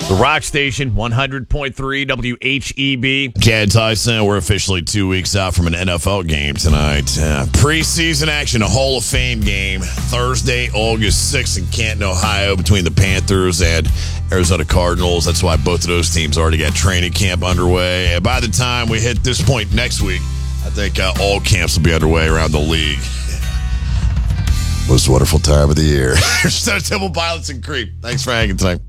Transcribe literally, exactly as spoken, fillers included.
The Rock Station, one hundred point three W H E B. Chad Tyson, we're officially two weeks out from an N F L game tonight. Uh, preseason action, a Hall of Fame game, Thursday, August sixth in Canton, Ohio, between the Panthers and Arizona Cardinals. That's why both of those teams already got training camp underway. And by the time we hit this point next week, I think uh, all camps will be underway around the league. Most wonderful time of the year. Stone Temple Pilots and Creep. Thanks for hanging tonight.